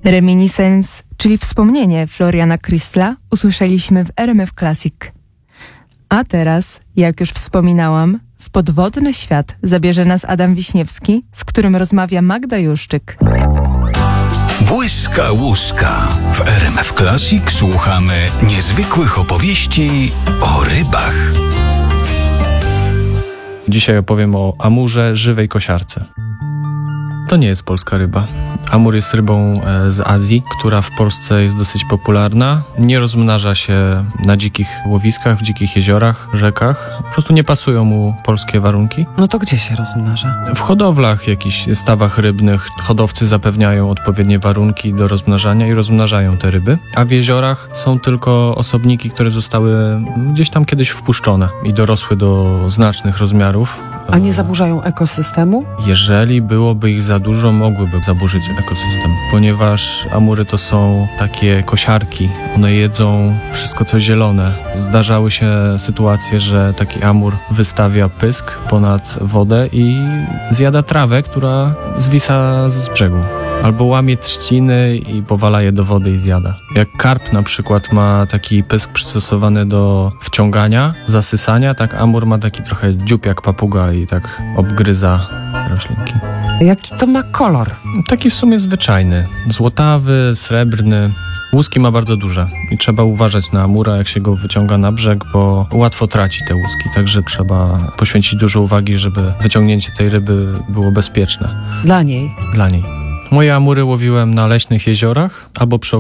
Reminiscence, czyli wspomnienie Floriana Kristla, usłyszeliśmy w RMF Classic. A teraz, jak już wspominałam, w podwodny świat zabierze nas Adam Wiśniewski, z którym rozmawia Magda Juszczyk. Błyska łuska. W RMF Classic słuchamy niezwykłych opowieści o rybach. Dzisiaj opowiem o amurze żywej kosiarce. To nie jest polska ryba. Amur jest rybą z Azji, która w Polsce jest dosyć popularna. Nie rozmnaża się na dzikich łowiskach, w dzikich jeziorach, rzekach. Po prostu nie pasują mu polskie warunki. No to gdzie się rozmnaża? W hodowlach, jakichś stawach rybnych hodowcy zapewniają odpowiednie warunki do rozmnażania i rozmnażają te ryby. A w jeziorach są tylko osobniki, które zostały gdzieś tam kiedyś wpuszczone i dorosły do znacznych rozmiarów. A nie zaburzają ekosystemu? Jeżeli byłoby ich za dużo, mogłyby zaburzyć ekosystem, ponieważ amury to są takie kosiarki. One jedzą wszystko, co zielone. Zdarzały się sytuacje, że taki amur wystawia pysk ponad wodę i zjada trawę, która zwisa z brzegu. Albo łamie trzciny i powala je do wody i zjada. Jak karp na przykład ma taki pysk przystosowany do wciągania, zasysania, tak amur ma taki trochę dziób jak papuga i tak obgryza roślinki. Jaki to ma kolor? Taki w sumie zwyczajny. Złotawy, srebrny. Łuski ma bardzo duże i trzeba uważać na amura, jak się go wyciąga na brzeg, bo łatwo traci te łuski, także trzeba poświęcić dużo uwagi, żeby wyciągnięcie tej ryby było bezpieczne. Dla niej? Dla niej. Moje amury łowiłem na leśnych jeziorach albo przy